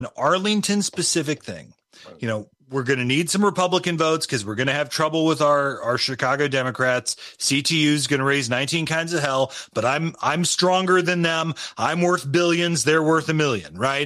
Arlington specific thing. We're going to need some Republican votes because we're going to have trouble with our Chicago Democrats. CTU is going to raise 19 kinds of hell, but I'm stronger than them. I'm worth billions. They're worth $1 million, right?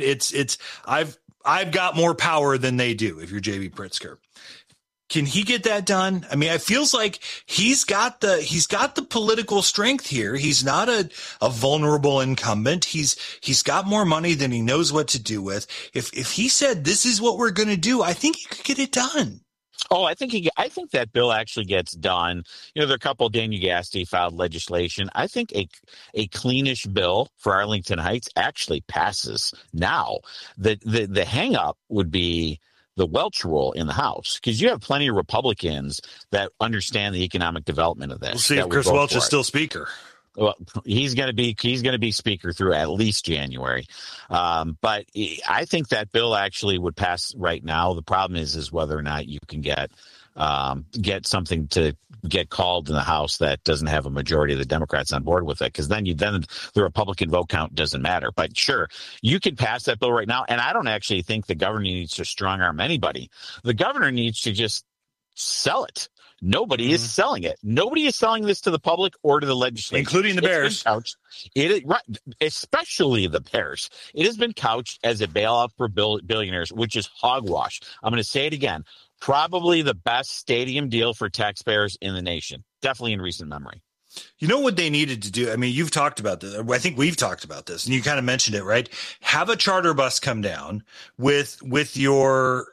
I've got more power than they do. If you're JB Pritzker, can he get that done? I mean, it feels like he's got the political strength here. He's not a vulnerable incumbent. He's got more money than he knows what to do with. If he said, this is what we're going to do, I think he could get it done. Oh, I think that bill actually gets done. There are a couple of Dan Ugasti filed legislation. I think a cleanish bill for Arlington Heights actually passes now. The hang up would be the Welch rule in the House, because you have plenty of Republicans that understand the economic development of this. We'll see if Chris Welch is still Speaker. Well, he's going to be Speaker through at least January. But I think that bill actually would pass right now. The problem is whether or not you can get something to get called in the House that doesn't have a majority of the Democrats on board with it, because then the Republican vote count doesn't matter. But sure, you could pass that bill right now, and I don't actually think the governor needs to strong arm anybody. The governor needs to just sell it. Nobody is selling it. Nobody is selling this to the public or to the legislature, including the Bears. Especially the Bears. It has been couched as a bailout for billionaires, which is hogwash. I'm going to say it again. Probably the best stadium deal for taxpayers in the nation, definitely in recent memory. You know what they needed to do? I mean, you've talked about this. I think we've talked about this, and you kind of mentioned it, right? Have a charter bus come down with your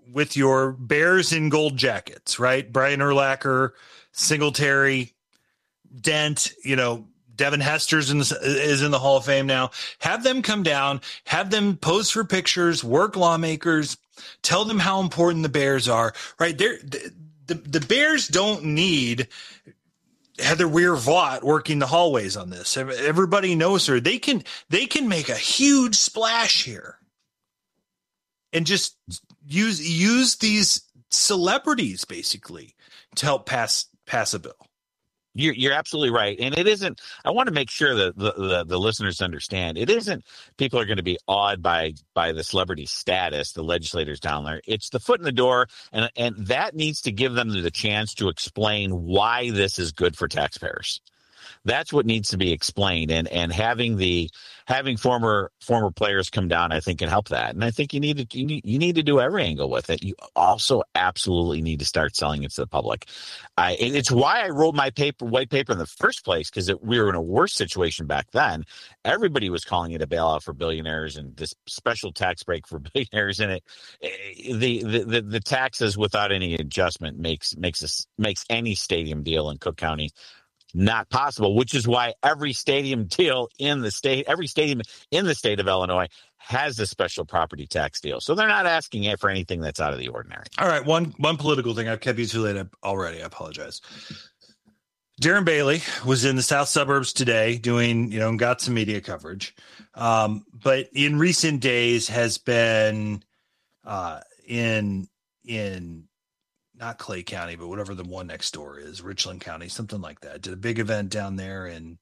Bears in gold jackets, right? Brian Urlacher, Singletary, Dent, Devin Hester's is in the Hall of Fame now. Have them come down, have them pose for pictures, work lawmakers, tell them how important the Bears are, right? The Bears don't need Heather Weir-Vaught working the hallways on this. Everybody knows her. They can make a huge splash here and just use these celebrities basically to help pass a bill. You're absolutely right. And it isn't, I want to make sure that the listeners understand, it isn't people are going to be awed by the celebrity status, the legislators down there. It's the foot in the door. And that needs to give them the chance to explain why this is good for taxpayers. That's what needs to be explained, and having former players come down, I think, can help that. And I think you need to do every angle with it. You also absolutely need to start selling it to the public. It's why I wrote my white paper in the first place, because we were in a worse situation back then. Everybody was calling it a bailout for billionaires and this special tax break for billionaires. And the taxes without any adjustment makes any stadium deal in Cook County not possible, which is why every stadium in the state of Illinois has a special property tax deal. So they're not asking it for anything that's out of the ordinary. All right. One political thing. I've kept you too late already. I apologize. Darren Bailey was in the south suburbs today doing, got some media coverage. But in recent days has been in not Clay County, but whatever the one next door is, Richland County, something like that. Did a big event down there in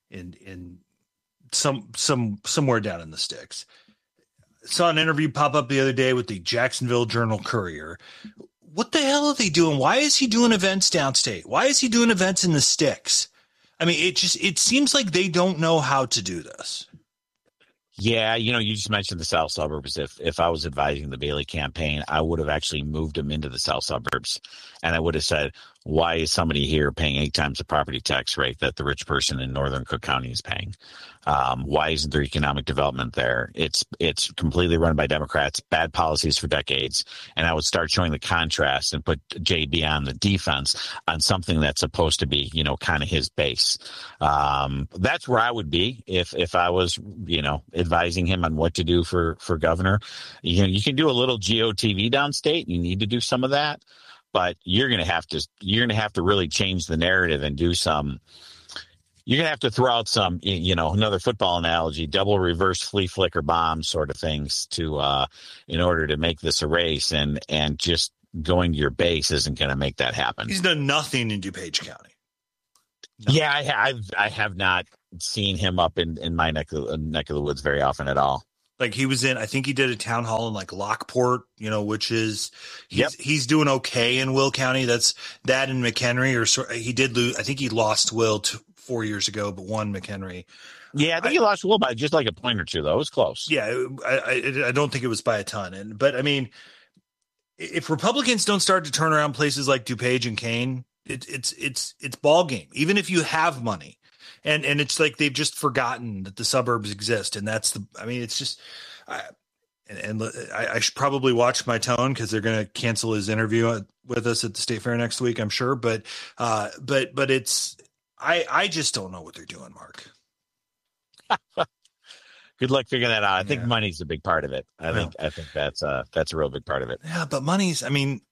somewhere down in the sticks. Saw an interview pop up the other day with the Jacksonville Journal-Courier. What the hell are they doing? Why is he doing events downstate? Why is he doing events in the sticks? I mean, it seems like they don't know how to do this. Yeah, you just mentioned the south suburbs. If I was advising the Bailey campaign, I would have actually moved him into the south suburbs, and I would have said, why is somebody here paying 8 times the property tax rate that the rich person in northern Cook County is paying? Why isn't there economic development there? It's completely run by Democrats, bad policies for decades. And I would start showing the contrast and put JB on the defense on something that's supposed to be, kind of his base. That's where I would be if I was, advising him on what to do for governor. You can do a little GOTV downstate. You need to do some of that. But you're going to have to really change the narrative and do some. You're going to have to throw out some, another football analogy, double reverse flea flicker bomb sort of things in order to make this a race, and just going to your base isn't going to make that happen. He's done nothing in DuPage County. No. Yeah, I have not seen him up in my neck of the woods very often at all. Like he was in, I think he did a town hall in like Lockport, which is Yep. he's doing okay in Will County. That's that in McHenry, or he did lose. I think he lost Will 4 years ago, but won McHenry. Yeah, I think he lost Will by just like a point or two, though. It was close. Yeah, I don't think it was by a ton. But I mean, if Republicans don't start to turn around places like DuPage and Kane, it's ball game. Even if you have money, and it's like they've just forgotten that the suburbs exist, and that's the. I mean, it's just. I should probably watch my tone because they're going to cancel his interview with us at the State Fair next week, I'm sure. But it's I just don't know what they're doing, Mark. Good luck figuring that out. I think money's a big part of it. I think that's a real big part of it. Yeah, but money's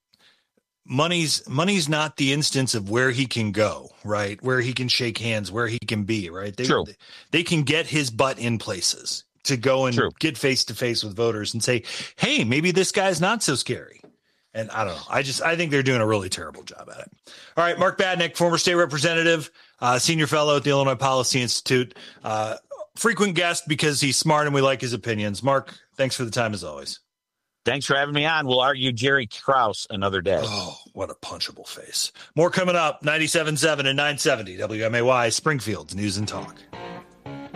not the instance of where he can go, right? Where he can shake hands, where he can be, right? They can get his butt in places to go and get face to face with voters and say, hey, maybe this guy's not so scary. And I don't know. I think they're doing a really terrible job at it. All right. Mark Badnick, former state representative, senior fellow at the Illinois Policy Institute, frequent guest because he's smart and we like his opinions. Mark, thanks for the time as always. Thanks for having me on. We'll argue Jerry Krause another day. Oh, what a punchable face. More coming up, 97.7 and 970 WMAY, Springfield's News and Talk.